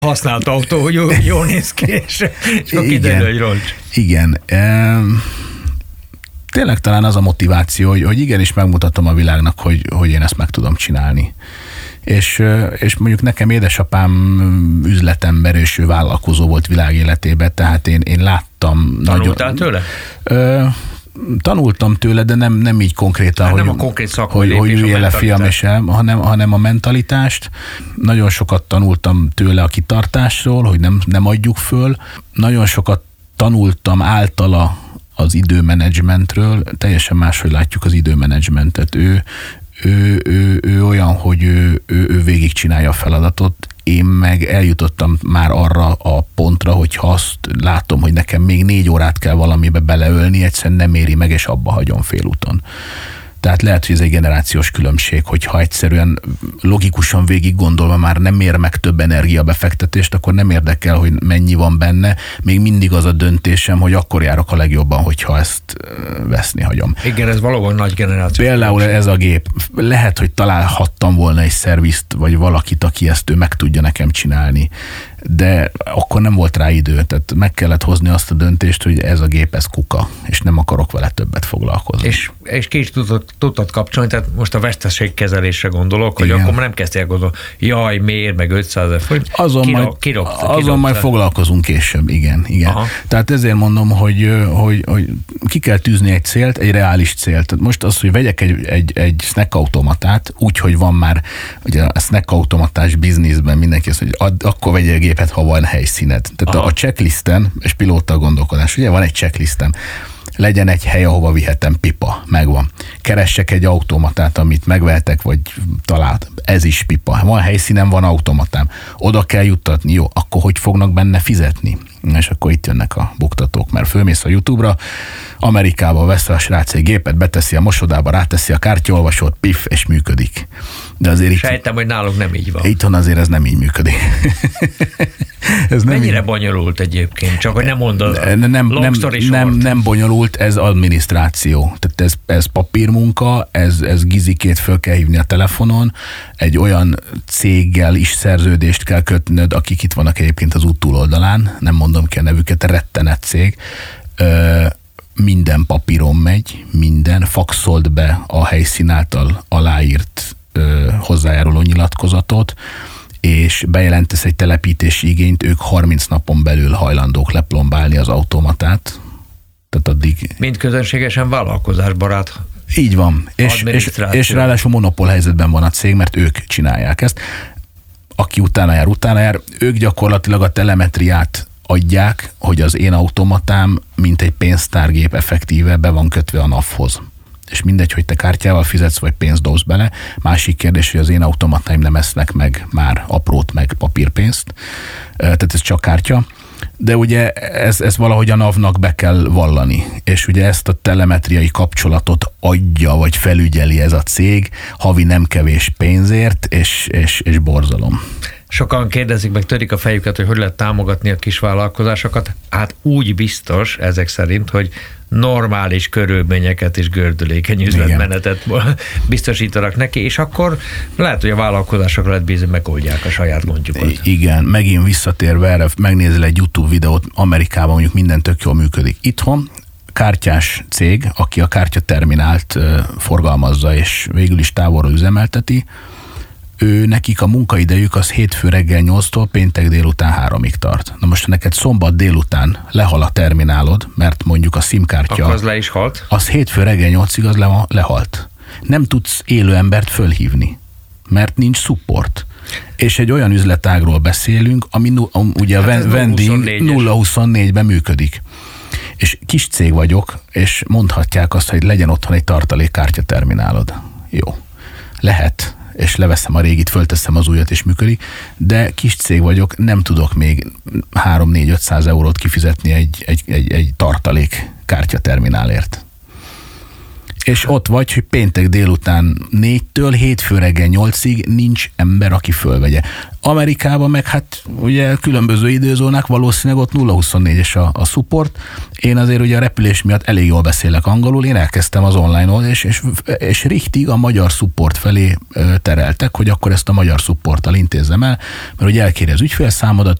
használt autó, hogy jól néz ki, és akkor kiderül, hogy roncs. Igen. Tényleg talán az a motiváció, hogy igenis megmutatom a világnak, hogy én ezt meg tudom csinálni. És mondjuk nekem édesapám üzletember, és ő vállalkozó volt világéletében, tehát én láttam. Tanultál tőle? Tanultam tőle, de nem így konkrétan, nem a konkrét szakmai hogy üljél le, fiam, és el, hanem a mentalitást. Nagyon sokat tanultam tőle a kitartásról, hogy nem adjuk föl. Nagyon sokat tanultam általa az időmenedzsmentről. Teljesen máshogy látjuk az időmenedzsmentet. Ő olyan, hogy ő végigcsinálja a feladatot. Én meg eljutottam már arra a pontra, hogy ha azt látom, hogy nekem még 4 órát kell valamibe beleölni, egyszerűen nem éri meg, és abba hagyom félúton. Tehát lehet, hogy ez egy generációs különbség, hogyha egyszerűen logikusan végig gondolva már nem ér meg több energiabefektetést, akkor nem érdekel, hogy mennyi van benne. Még mindig az a döntésem, hogy akkor járok a legjobban, hogyha ezt veszni hagyom. Igen, ez valóban nagy generáció. Például ez a gép. Lehet, hogy találhattam volna egy szervizt, vagy valakit, aki ezt ő meg tudja nekem csinálni. De akkor nem volt rá idő, tehát meg kellett hozni azt a döntést, hogy ez a gép, ez kuka, és nem akarok vele többet foglalkozni. És ki is tudtad kapcsolni, tehát most a veszteségkezelésre gondolok, hogy igen. Akkor már nem kezdtél gondolni, jaj, miért, meg 500 000 forint. Azon majd foglalkozunk később, igen. Aha. Tehát ezért mondom, hogy ki kell tűzni egy célt, egy reális célt. Tehát most az, hogy vegyek egy snack automatát, úgy, hogy van már ugye a snack automatás bizniszben mindenki azt, hogy akkor vegyél gépet, ha van helyszíned. Tehát a checklisten, és pilóta gondolkodás, ugye van egy checklistem, legyen egy hely, ahova vihetem, pipa, megvan. Keressek egy automatát, amit megvehetek, vagy talált, ez is pipa. Van helyszínen, van automatám. Oda kell juttatni, jó, akkor hogy fognak benne fizetni? És akkor itt jönnek a buktatók, mert fölmész a YouTube-ra, Amerikába vesz a srác egy gépet, beteszi a mosodába, ráteszi a kártyaolvasót, pif, és működik. De azért sejtem, hogy náluk nem így van. Itthon azért ez nem így működik. Ez mennyire így bonyolult egyébként? Csak hogy nem mondod. Nem bonyolult, ez adminisztráció. Tehát ez papírmunka, ez gizikét föl kell hívni a telefonon, egy olyan céggel is szerződést kell kötnöd, akik itt vannak egyébként az út túloldalán, nem mondom ki a nevüket, rettenet cég. Minden papíron megy, minden, faxold be a helyszín által aláírt hozzájáruló nyilatkozatot, és bejelentesz egy telepítési igényt, ők 30 napon belül hajlandók leplombálni az automatát. Tehát addig... Mind közönségesen vállalkozásbarát. Így van, és ráadásul monopól helyzetben van a cég, mert ők csinálják ezt. Aki utána jár, ők gyakorlatilag a telemetriát adják, hogy az én automatám, mint egy pénztárgép effektíve be van kötve a NAV-hoz. És mindegy, hogy te kártyával fizetsz, vagy pénzt dobsz bele. Másik kérdés, hogy az én automatáim nem esznek meg már aprót, meg papírpénzt. Tehát ez csak kártya. De ugye ez valahogy a NAV-nak be kell vallani. És ugye ezt a telemetriai kapcsolatot adja, vagy felügyeli ez a cég, havi nem kevés pénzért, és borzalom. Sokan kérdezik, meg törik a fejüket, hogy lehet támogatni a kisvállalkozásokat. Hát úgy biztos ezek szerint, hogy normális körülményeket és gördülékeny üzletmenetet biztosítanak neki, és akkor lehet, hogy a vállalkozásokra lehet bízni, megoldják a saját gondjukat. Igen, megint visszatérve erre, megnézel egy YouTube videót, Amerikában mondjuk minden tök jól működik. Itthon kártyás cég, aki a kártyaterminált forgalmazza, és végül is távolról üzemelteti, nekik a munkaidejük az hétfő reggel 8-tól péntek délután 3-ig tart. Na most, ha neked szombat délután lehal a terminálod, mert mondjuk a SIM-kártya... Akkor az le is halt? Az hétfő reggel 8-ig az lehalt. Nem tudsz élő embert fölhívni, mert nincs support. És egy olyan üzletágról beszélünk, ami ugye a vending 0-24-ben működik. És kis cég vagyok, és mondhatják azt, hogy legyen otthon egy tartalékkártya terminálod. Jó. Lehet, és leveszem a régit, fölteszem az újat, és működik, de kis cég vagyok, nem tudok még 3-4-500 eurót kifizetni egy tartalék kártyaterminálért. És ott vagy, hogy péntek délután 4-től hétfő reggel 8-ig nincs ember, aki fölvegye. Amerikában meg hát ugye különböző időzónák, valószínűleg ott 0-24-es a support. Én azért ugye a repülés miatt elég jól beszélek angolul, én elkezdtem az online-ol, és richtig a magyar support felé tereltek, hogy akkor ezt a magyar supporttal intézzem el, mert ugye elkéri az ügyfélszámodat,